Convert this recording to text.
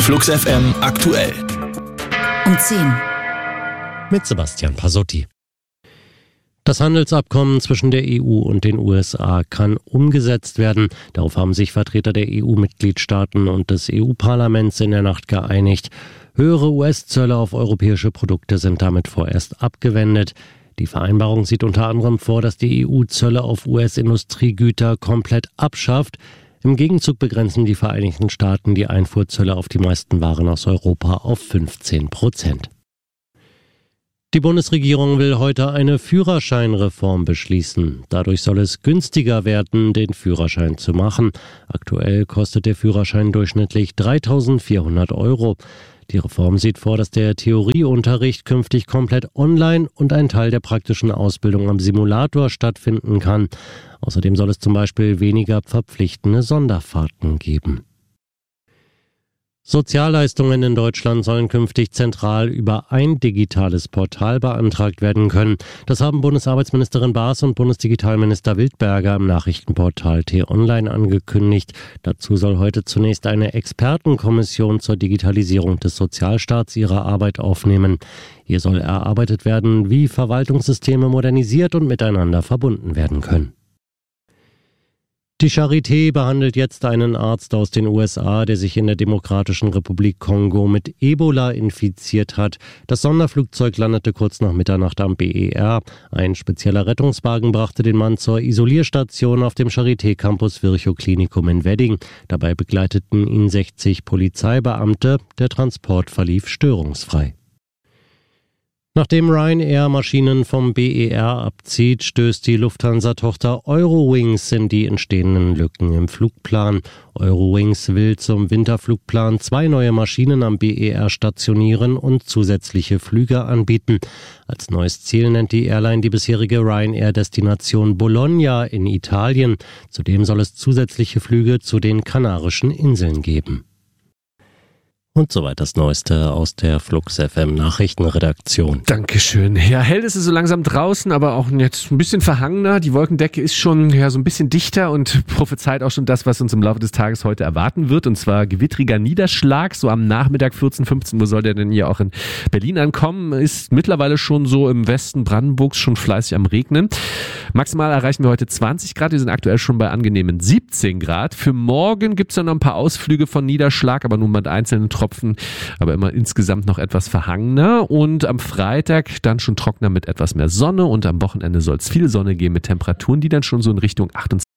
Flux FM aktuell. Um 10. Mit Sebastian Pasotti. Das Handelsabkommen zwischen der EU und den USA kann umgesetzt werden. Darauf haben sich Vertreter der EU-Mitgliedstaaten und des EU-Parlaments in der Nacht geeinigt. Höhere US-Zölle auf europäische Produkte sind damit vorerst abgewendet. Die Vereinbarung sieht unter anderem vor, dass die EU Zölle auf US-Industriegüter komplett abschafft. Im Gegenzug begrenzen die Vereinigten Staaten die Einfuhrzölle auf die meisten Waren aus Europa auf 15%. Die Bundesregierung will heute eine Führerscheinreform beschließen. Dadurch soll es günstiger werden, den Führerschein zu machen. Aktuell kostet der Führerschein durchschnittlich 3.400 €. Die Reform sieht vor, dass der Theorieunterricht künftig komplett online und ein Teil der praktischen Ausbildung am Simulator stattfinden kann. Außerdem soll es zum Beispiel weniger verpflichtende Sonderfahrten geben. Sozialleistungen in Deutschland sollen künftig zentral über ein digitales Portal beantragt werden können. Das haben Bundesarbeitsministerin Baas und Bundesdigitalminister Wildberger im Nachrichtenportal T-Online angekündigt. Dazu soll heute zunächst eine Expertenkommission zur Digitalisierung des Sozialstaats ihre Arbeit aufnehmen. Hier soll erarbeitet werden, wie Verwaltungssysteme modernisiert und miteinander verbunden werden können. Die Charité behandelt jetzt einen Arzt aus den USA, der sich in der Demokratischen Republik Kongo mit Ebola infiziert hat. Das Sonderflugzeug landete kurz nach Mitternacht am BER. Ein spezieller Rettungswagen brachte den Mann zur Isolierstation auf dem Charité-Campus Virchow Klinikum in Wedding. Dabei begleiteten ihn 60 Polizeibeamte. Der Transport verlief störungsfrei. Nachdem Ryanair Maschinen vom BER abzieht, stößt die Lufthansa-Tochter Eurowings in die entstehenden Lücken im Flugplan. Eurowings will zum Winterflugplan 2 neue Maschinen am BER stationieren und zusätzliche Flüge anbieten. Als neues Ziel nennt die Airline die bisherige Ryanair-Destination Bologna in Italien. Zudem soll es zusätzliche Flüge zu den Kanarischen Inseln geben. Und soweit das Neueste aus der Flux FM Nachrichtenredaktion. Dankeschön. Ja, hell ist es so langsam draußen, aber auch jetzt ein bisschen verhangener. Die Wolkendecke ist schon so ein bisschen dichter und prophezeit auch schon das, was uns im Laufe des Tages heute erwarten wird. Und zwar gewittriger Niederschlag. So am Nachmittag 14, 15 Uhr soll der denn hier auch in Berlin ankommen. Ist mittlerweile schon so im Westen Brandenburgs schon fleißig am Regnen. Maximal erreichen wir heute 20 Grad. Wir sind aktuell schon bei angenehmen 17 Grad. Für morgen gibt es dann noch ein paar Ausflüge von Niederschlag, aber nur mit einzelnen Tropfen, aber immer insgesamt noch etwas verhangener. Und am Freitag dann schon trockener mit etwas mehr Sonne und am Wochenende soll es viel Sonne geben mit Temperaturen, die dann schon so in Richtung 28